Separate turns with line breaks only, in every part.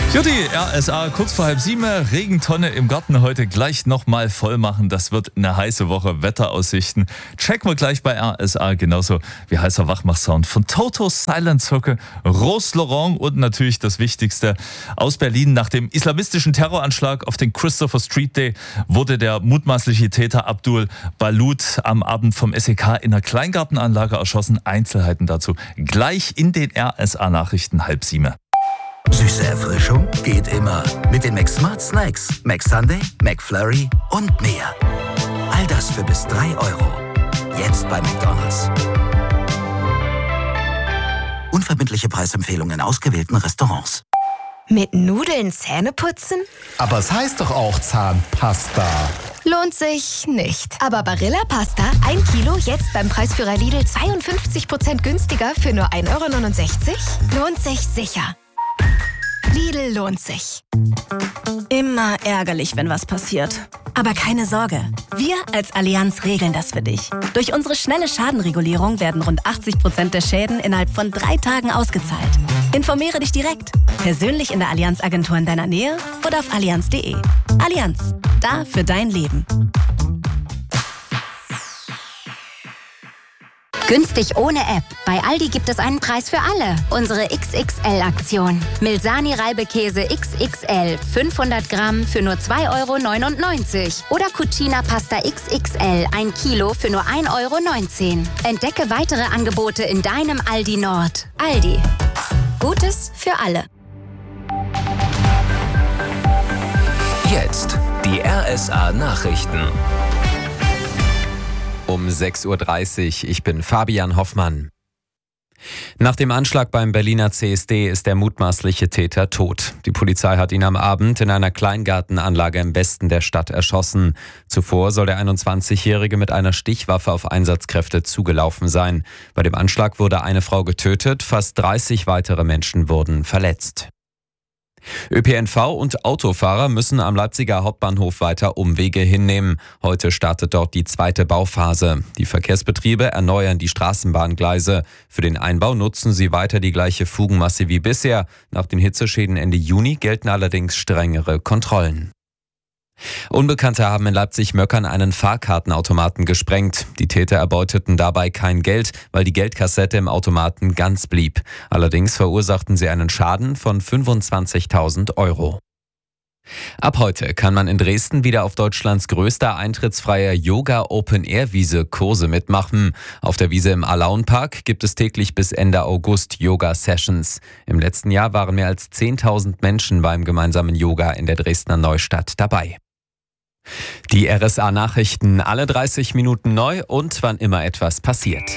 Jutti, RSA, kurz vor 6:30, Regentonne im Garten heute gleich nochmal voll machen. Das wird eine heiße Woche, Wetteraussichten. Checken wir gleich bei RSA, genauso wie heißer Wachmach-Sound von Toto, Silent Zocke, Rose Laurent und natürlich das Wichtigste aus Berlin. Nach dem islamistischen Terroranschlag auf den Christopher Street Day wurde der mutmaßliche Täter Abdul Balut am Abend vom SEK in einer Kleingartenanlage erschossen. Einzelheiten dazu gleich in den RSA-Nachrichten 6:30.
Süße Erfrischung geht immer. Mit den McSmart Snacks, McSunday, McFlurry und mehr. All das für bis 3 Euro. Jetzt bei McDonald's. Unverbindliche Preisempfehlungen in ausgewählten Restaurants.
Mit Nudeln Zähne putzen?
Aber es heißt doch auch Zahnpasta.
Lohnt sich nicht. Aber Barilla Pasta, 1 Kilo, jetzt beim Preisführer Lidl 52% günstiger für nur 1,69 €? Lohnt sich sicher. Lidl lohnt sich.
Immer ärgerlich, wenn was passiert. Aber keine Sorge, wir als Allianz regeln das für dich. Durch unsere schnelle Schadenregulierung werden rund 80% der Schäden innerhalb von 3 Tagen ausgezahlt. Informiere dich direkt, persönlich in der Allianz-Agentur in deiner Nähe oder auf allianz.de. Allianz, da für dein Leben.
Günstig ohne App. Bei Aldi gibt es einen Preis für alle. Unsere XXL-Aktion. Milsani-Reibekäse XXL, 500 Gramm für nur 2,99 € Oder Cucina-Pasta XXL, 1 Kilo für nur 1,19 €. Entdecke weitere Angebote in deinem Aldi Nord. Aldi. Gutes für alle.
Jetzt die RSA-Nachrichten.
Um 6:30 Uhr, ich bin Fabian Hoffmann. Nach dem Anschlag beim Berliner CSD ist der mutmaßliche Täter tot. Die Polizei hat ihn am Abend in einer Kleingartenanlage im Westen der Stadt erschossen. Zuvor soll der 21-Jährige mit einer Stichwaffe auf Einsatzkräfte zugelaufen sein. Bei dem Anschlag wurde eine Frau getötet, fast 30 weitere Menschen wurden verletzt. ÖPNV und Autofahrer müssen am Leipziger Hauptbahnhof weiter Umwege hinnehmen. Heute startet dort die zweite Bauphase. Die Verkehrsbetriebe erneuern die Straßenbahngleise. Für den Einbau nutzen sie weiter die gleiche Fugenmasse wie bisher. Nach den Hitzeschäden Ende Juni gelten allerdings strengere Kontrollen. Unbekannte haben in Leipzig-Möckern einen Fahrkartenautomaten gesprengt. Die Täter erbeuteten dabei kein Geld, weil die Geldkassette im Automaten ganz blieb. Allerdings verursachten sie einen Schaden von 25.000 €. Ab heute kann man in Dresden wieder auf Deutschlands größter eintrittsfreier Yoga-Open-Air-Wiese Kurse mitmachen. Auf der Wiese im Alaunpark gibt es täglich bis Ende August Yoga-Sessions. Im letzten Jahr waren mehr als 10.000 Menschen beim gemeinsamen Yoga in der Dresdner Neustadt dabei. Die RSA-Nachrichten alle 30 Minuten neu und wann immer etwas passiert.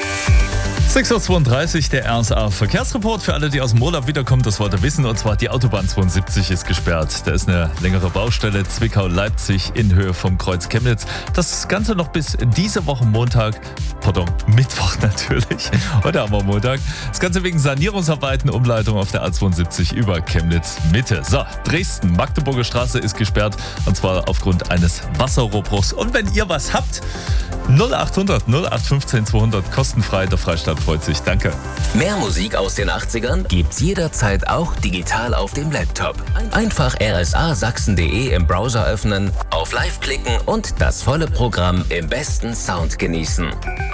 6:32 Uhr, der RSA-Verkehrsreport für alle, die aus dem Urlaub wiederkommen. Das wollt ihr wissen, und zwar die Autobahn 72 ist gesperrt. Da ist eine längere Baustelle, Zwickau-Leipzig in Höhe vom Kreuz Chemnitz. Das Ganze noch bis diese Woche Mittwoch natürlich. Heute haben wir Montag. Das Ganze wegen Sanierungsarbeiten, Umleitung auf der A72 über Chemnitz Mitte. So, Dresden, Magdeburger Straße ist gesperrt, und zwar aufgrund eines Wasserrohrbruchs. Und wenn ihr was habt, 0800 0815 200 kostenfrei, der Freistaat freut sich. Danke.
Mehr Musik aus den 80ern gibt's jederzeit auch digital auf dem Laptop. Einfach rsa-sachsen.de im Browser öffnen, auf Live klicken und das volle Programm im besten Sound genießen.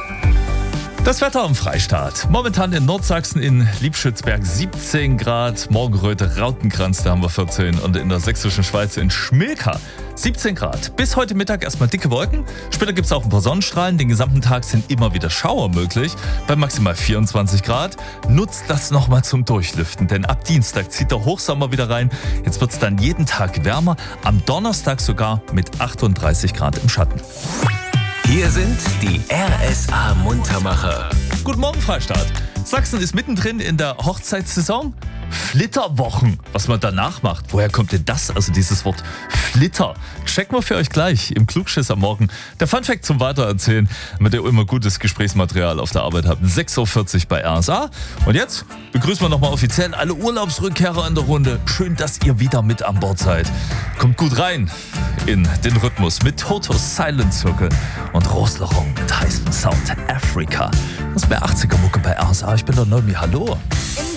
Das Wetter am Freistaat. Momentan in Nordsachsen in Liebschützberg 17 Grad, Morgenröte, Rautenkranz, da haben wir 14, und in der sächsischen Schweiz in Schmilka 17 Grad. Bis heute Mittag erstmal dicke Wolken. Später gibt es auch ein paar Sonnenstrahlen. Den gesamten Tag sind immer wieder Schauer möglich. Bei maximal 24 Grad. Nutzt das nochmal zum Durchlüften, denn ab Dienstag zieht der Hochsommer wieder rein. Jetzt wird es dann jeden Tag wärmer. Am Donnerstag sogar mit 38 Grad im Schatten.
Hier sind die RSA-Muntermacher.
Guten Morgen, Freistaat. Sachsen ist mittendrin in der Hochzeitssaison. Flitterwochen, was man danach macht. Woher kommt denn das, also dieses Wort Flitter? Checken wir für euch gleich im Klugschiss am Morgen. Der Funfact zum Weitererzählen, mit dem ihr immer gutes Gesprächsmaterial auf der Arbeit habt. 6:40 Uhr bei RSA. Und jetzt begrüßen wir nochmal offiziell alle Urlaubsrückkehrer in der Runde. Schön, dass ihr wieder mit an Bord seid. Kommt gut rein in den Rhythmus mit Toto, Silent Circle und Rose Laurent mit heißem Sound Africa. Das ist mehr 80er-Mucke bei RSA. Ich bin der Nomi. Hallo.